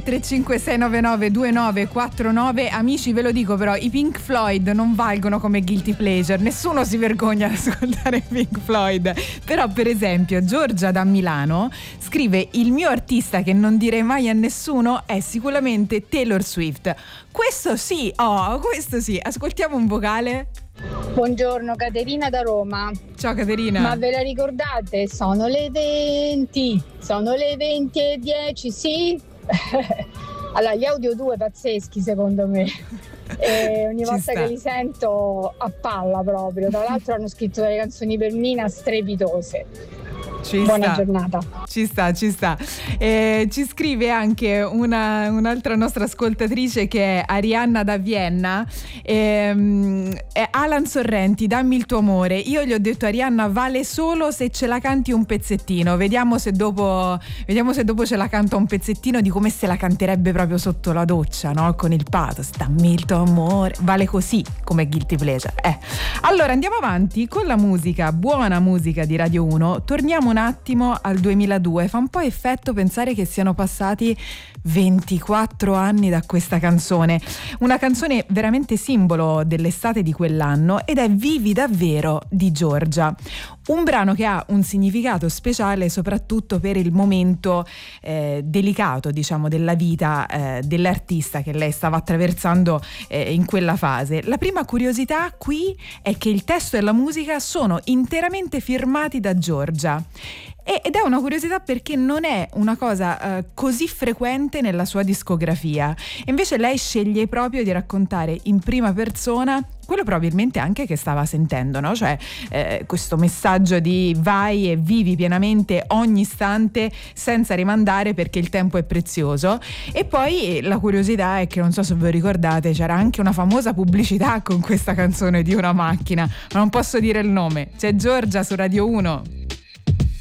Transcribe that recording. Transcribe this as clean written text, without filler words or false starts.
335-699-2949. Amici, ve lo dico però, i Pink Floyd non valgono come guilty pleasure, nessuno si vergogna ad ascoltare Pink Floyd. Però per esempio Giorgia da Milano scrive: il mio artista che non direi mai a nessuno è sicuramente Taylor Swift. Questo sì, questo sì. Ascoltiamo un vocale. Buongiorno, Caterina da Roma. Ciao Caterina. Ma ve la ricordate? Sono le 20 e 10, sì? Allora, gli audio 2 pazzeschi secondo me. E ogni volta che li sento a palla proprio. Tra l'altro hanno scritto delle canzoni per Mina strepitose. Buona giornata. Ci sta. Ci scrive anche un'altra nostra ascoltatrice, che è Arianna da Vienna. Alan Sorrenti, dammi il tuo amore. Io gli ho detto: Arianna, vale solo se ce la canti un pezzettino. Vediamo se dopo ce la canta un pezzettino, di come se la canterebbe proprio sotto la doccia, no? Con il pathos. Dammi il tuo amore. Vale così come guilty pleasure. Allora andiamo avanti con la musica, buona musica di Radio 1. Torniamo un attimo al 2002. Fa un po' effetto pensare che siano passati 24 anni da questa canzone, una canzone veramente simbolo dell'estate di quell'anno, ed è Vivi davvero di Giorgia, un brano che ha un significato speciale soprattutto per il momento delicato, diciamo, della vita dell'artista che lei stava attraversando in quella fase. La prima curiosità qui è che il testo e la musica sono interamente firmati da Giorgia. Ed è una curiosità perché non è una cosa così frequente nella sua discografia. Invece lei sceglie proprio di raccontare in prima persona quello probabilmente anche che stava sentendo, no? Cioè questo messaggio di vai e vivi pienamente ogni istante senza rimandare, perché il tempo è prezioso. E poi la curiosità è che, non so se voi ricordate, c'era anche una famosa pubblicità con questa canzone di una macchina, ma non posso dire il nome. C'è Giorgia su Radio 1.